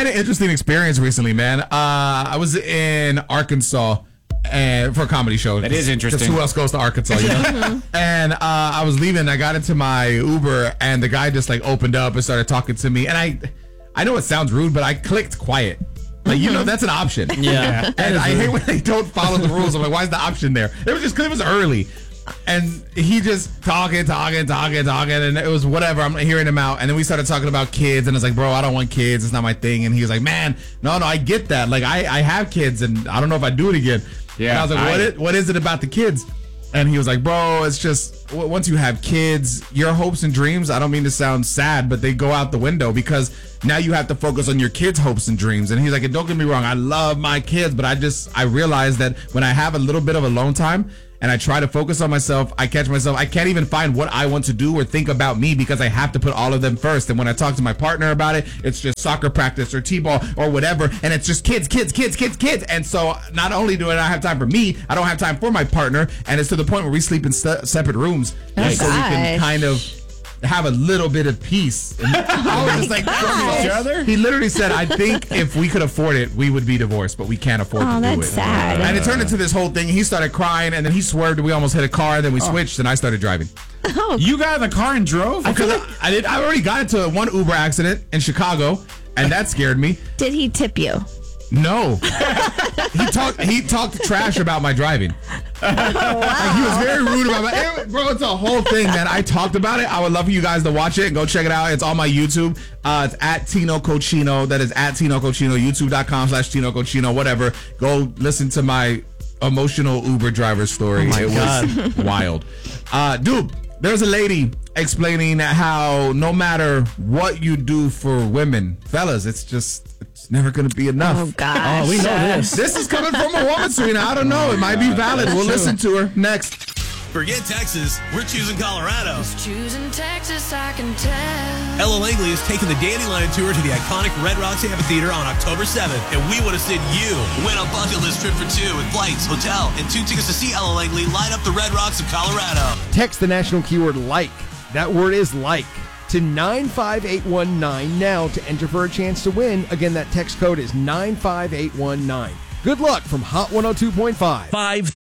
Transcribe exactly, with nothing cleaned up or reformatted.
had an interesting experience recently, man. Uh, I was in Arkansas and for a comedy show. That is interesting. Because who else goes to Arkansas, you know? And uh, I was leaving. I got into my Uber, and the guy just like opened up and started talking to me. And I, I know it sounds rude, but I clicked quiet. Like, you know, that's an option. Yeah. And I hate when they don't follow the rules. I'm like, why is the option there? It was just because it was early. And he just talking, talking, talking, talking, and it was whatever. I'm hearing him out. And then we started talking about kids, and it's like, bro, I don't want kids. It's not my thing. And he was like, man, no, no, I get that. Like, I, I have kids, and I don't know if I do it again. Yeah. And I was like, what, I, it, what is it about the kids? And he was like, bro, it's just, once you have kids, your hopes and dreams, I don't mean to sound sad, but they go out the window because now you have to focus on your kids' hopes and dreams. And he's like, and don't get me wrong, I love my kids, but I just, I realize that when I have a little bit of alone time, and I try to focus on myself, I catch myself, I can't even find what I want to do or think about me because I have to put all of them first. And when I talk to my partner about it, it's just soccer practice or t-ball or whatever. And it's just kids, kids, kids, kids, kids. And so not only do I not have time for me, I don't have time for my partner. And it's to the point where we sleep in se- separate rooms. Oh, so we can kind of have a little bit of peace. And I was just like, each other? He literally said, I think if we could afford it, we would be divorced, but we can't afford Oh, to do that's it. sad. And it turned into this whole thing. He started crying, and then he swerved, and we almost hit a car, and then we switched, and I started driving. You got in the car and drove? Because I, I did. I already got into one Uber accident in Chicago, and that scared me. Did he tip you? No. he talked He talked trash about my driving. Oh, wow. Like, he was very rude about my, it, bro, it's a whole thing, man. I talked about it. I would love for you guys to watch it and go check it out. It's on my YouTube. Uh, it's at Tino Cochino. That is at Tino Cochino. YouTube.com slash Tino Cochino. Whatever. Go listen to my emotional Uber driver story. Oh, my it God. was wild. Uh, dude, there's a lady explaining how no matter what you do for women, fellas, it's just, it's never going to be enough. Oh, gosh. Oh, we know this. This is coming from a woman, Serena. I don't know. It might be valid. We'll listen to her next. Forget Texas. We're choosing Colorado. Choosing Texas, I can tell. Ella Langley is taking the Dandelion Tour to the iconic Red Rocks Amphitheater on October seventh, and we want to send you win a bucket list trip for two with flights, hotel, and two tickets to see Ella Langley light up the Red Rocks of Colorado. Text the national keyword like. That word is like to nine five eight one nine now to enter for a chance to win. Again, that text code is nine five eight one nine. Good luck from Hot one oh two point five. Five.